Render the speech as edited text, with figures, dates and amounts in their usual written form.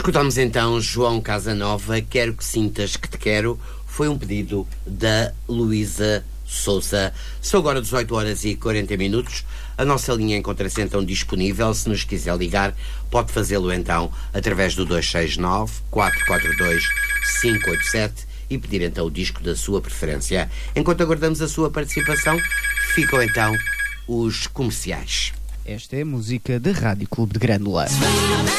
Escutamos então João Casanova, Quero que sintas que te quero. Foi um pedido da Luísa Sousa. São agora 18h40. A nossa linha encontra-se então disponível. Se nos quiser ligar, pode fazê-lo então através do 269-442-587 e pedir então o disco da sua preferência. Enquanto aguardamos a sua participação, ficam então os comerciais. Esta é a música da Rádio Clube de Grândola.